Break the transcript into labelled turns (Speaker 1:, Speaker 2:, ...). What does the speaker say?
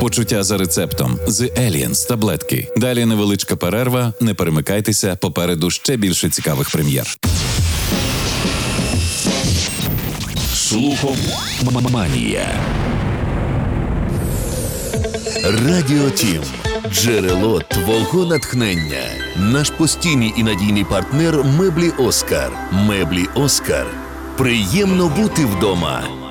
Speaker 1: Почуття за рецептом The Aliens таблетки. Далі невеличка перерва, не перемикайтеся, попереду ще більше цікавих прем'єр.
Speaker 2: Слухоманія. Радіо Тім. Джерело твого натхнення. Наш постійний і надійний партнер Меблі Оскар. Меблі Оскар. Приємно бути вдома.